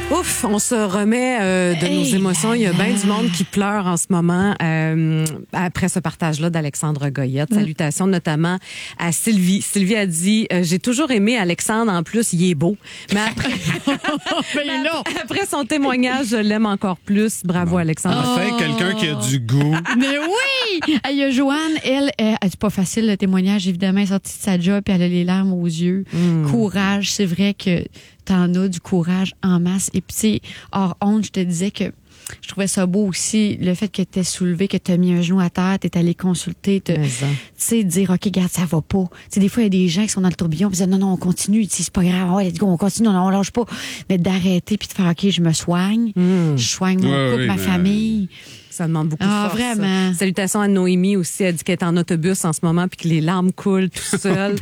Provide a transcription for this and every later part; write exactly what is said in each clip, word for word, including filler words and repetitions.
Ouf, on se remet euh, de hey, nos émotions. Il y a bien du monde qui pleure en ce moment euh, après ce partage-là d'Alexandre Goyette. Mm. Salutations notamment à Sylvie. Sylvie a dit euh, « J'ai toujours aimé Alexandre. En plus, il est beau. Mais après, mais après, après son témoignage, je l'aime encore plus. Bravo, bon. Alexandre. Enfin, oh. quelqu'un qui a du goût. Mais oui! Il y a Joanne, elle, elle c'est pas facile le témoignage, évidemment. Elle est sortie de sa job et elle a les larmes aux yeux. Mm. Courage. C'est vrai que t'en as du courage en masse. Et puis, tu sais, hors honte, je te disais que je trouvais ça beau aussi, le fait que t'es soulevé, que t'as mis un genou à terre, t'es allé consulter, tu sais, dire, OK, regarde, ça va pas. Tu sais, des fois, il y a des gens qui sont dans le tourbillon, puis ils disent, non, non, on continue, c'est pas grave, ouais, let's go, on continue, on, on lâche pas. Mais d'arrêter, puis de faire, OK, je me soigne, mm. je soigne mon ouais, couple, oui, ma mais... famille. Ça demande beaucoup ah, de force. Vraiment. Salutations à Noémie aussi. Elle dit qu'elle est en autobus en ce moment puis que les larmes coulent tout seul.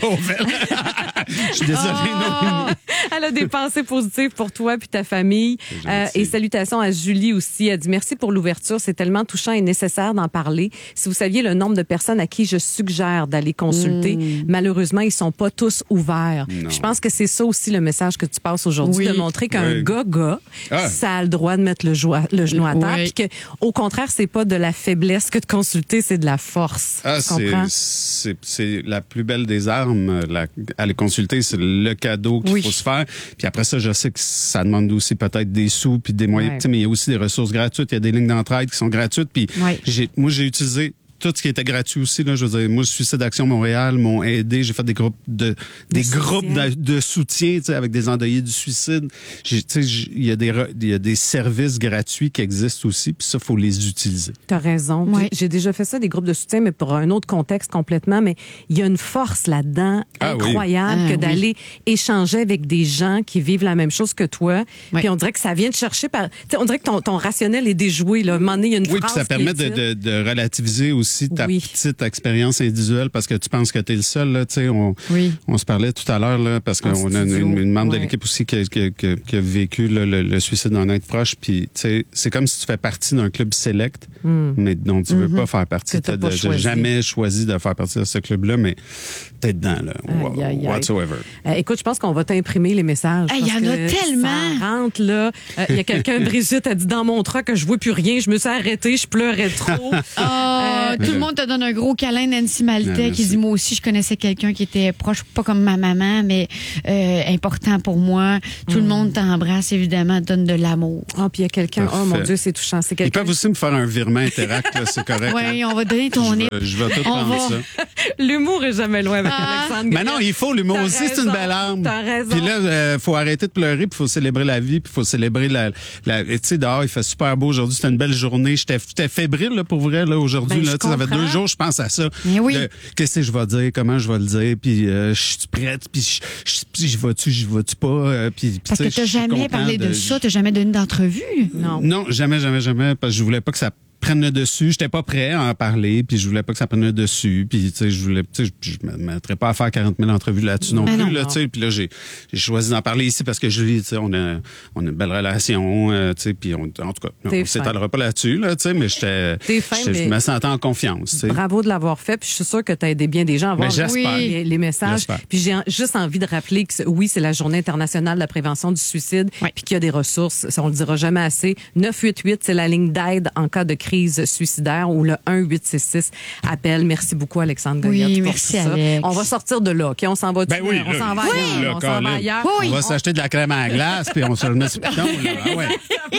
Je suis désolée, oh! Noémie. Elle a des pensées positives pour toi puis ta famille. Euh, et salutations à Julie aussi. Elle dit merci pour l'ouverture. C'est tellement touchant et nécessaire d'en parler. Si vous saviez le nombre de personnes à qui je suggère d'aller consulter, mm. malheureusement, ils sont pas tous ouverts. Je pense que c'est ça aussi le message que tu passes aujourd'hui, oui. de montrer qu'un oui. gars-gars, ah. ça a le droit de mettre le, joie, le genou à terre oui. puis qu'au contraire, c'est pas de la faiblesse que de consulter, c'est de la force. Ah, tu comprends? C'est, c'est la plus belle des armes. La, aller consulter, c'est le cadeau qu'il oui. faut se faire. Puis après ça, je sais que ça demande aussi peut-être des sous puis des moyens. Ouais. Mais il y a aussi des ressources gratuites. Il y a des lignes d'entraide qui sont gratuites. Puis ouais. j'ai, moi, j'ai utilisé tout ce qui était gratuit aussi, là, je veux dire, moi, Suicide Action Montréal m'ont aidé. J'ai fait des groupes de, des de groupes soutien. de, de soutien, tu sais, avec des endeuillés du suicide. Tu sais, il y a des, il y a des services gratuits qui existent aussi, puis ça, faut les utiliser. T'as raison. Oui. J'ai déjà fait ça, des groupes de soutien, mais pour un autre contexte complètement, mais il y a une force là-dedans ah, incroyable oui. que ah, d'aller oui. échanger avec des gens qui vivent la même chose que toi. Oui. Puis on dirait que ça vient te chercher par, tu sais, on dirait que ton, ton rationnel est déjoué, là. À un moment donné, il y a une oui, phrase puis ça permet de, de, de relativiser aussi aussi ta oui. petite expérience individuelle parce que tu penses que tu es le seul. Là, on, oui. on se parlait tout à l'heure là, parce qu'on a une, une, une membre ouais. de l'équipe aussi qui a, qui, qui, qui a vécu là, le, le suicide d'un être proche. Puis c'est comme si tu fais partie d'un club select, mm. mais dont tu ne veux mm-hmm. pas faire partie. Tu n'as jamais choisi de faire partie de ce club-là, mais tu es dedans. Là, aïe, aïe, aïe. Whatsoever. Euh, écoute, je pense qu'on va t'imprimer les messages. Il y en a tellement. Ça rentre, là. Il euh, y a quelqu'un, Brigitte, a dit dans mon truck que je vois plus rien. Je me suis arrêtée, je pleurais trop. Oh, euh, tout le monde te donne un gros câlin, Nancy Maltais, qui dit moi aussi, je connaissais quelqu'un qui était proche, pas comme ma maman, mais euh, important pour moi. Tout mm. le monde t'embrasse, évidemment, donne de l'amour. Ah, oh, puis il y a quelqu'un, oh mon Dieu, c'est touchant. C'est Ils peuvent aussi me faire un virement Interact, là, c'est correct. Oui, hein? On va donner ton nez. Je, je vais tout prendre va... ça. L'humour est jamais loin avec ah. Alexandre. Mais non, il faut l'humour aussi, c'est une belle arme. T'as raison. Puis là, euh, faut arrêter de pleurer, puis faut célébrer la vie, puis faut célébrer la. la tu sais, dehors, il fait super beau aujourd'hui, c'était une belle journée. J'étais, j'étais fébrile là, pour vrai là aujourd'hui. Ben, là, ça fait deux jours, je pense à ça. Mais oui. Le, qu'est-ce que je vais dire, comment je vais le dire, puis euh, je suis prête, puis je, je, je vais-tu, je vais-tu pas, euh, puis. Parce que t'as jamais parlé de, de ça, t'as jamais donné d'entrevue. Non. Non, jamais, jamais, jamais, parce que je voulais pas que ça prenne le dessus. J'étais pas prêt à en parler, puis je voulais pas que ça prenne le dessus, puis tu sais, je voulais, tu sais, je me mettrais pas à faire quarante mille entrevues là-dessus non mais plus, non, là, tu sais, puis là j'ai, j'ai choisi d'en parler ici parce que je dis, tu sais, on a, on a une belle relation, euh, tu sais, puis on, en tout cas, non, on s'étalera pas là-dessus, là, tu sais, mais j'étais, je me sentais en confiance, tu sais. Bravo de l'avoir fait, puis je suis sûre que t'as aidé bien des gens à voir oui. les, les messages. J'espère. Puis j'ai juste envie de rappeler que oui, c'est la Journée internationale de la prévention du suicide, oui. puis qu'il y a des ressources, ça, on le dira jamais assez. neuf huit huit, c'est la ligne d'aide en cas de crise suicidaire. Ou le un huit six six appelle. Merci beaucoup, Alexandre Goyette. Oui, pour merci, tout ça. Alex. On va sortir de là, OK? On s'en va ben oui, on s'en va oui, ailleurs. Là, on s'en va ailleurs. Oui. On va s'acheter de la crème à la glace, puis on se le met sur le piton. Ah ouais.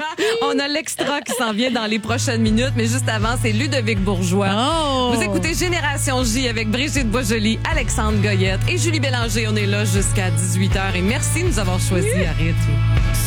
On a l'extra qui s'en vient dans les prochaines minutes, mais juste avant, c'est Ludovic Bourgeois. Oh. Vous écoutez Génération J avec Brigitte Boisjoli, Alexandre Goyette et Julie Bélanger. On est là jusqu'à dix-huit heures et merci de nous avoir choisis oui. à rythme.